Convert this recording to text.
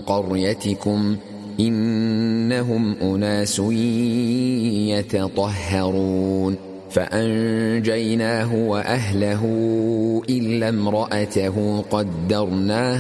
قريتكم إنهم أناس يتطهرون فأنجيناه وأهله إلا امرأته قدرناها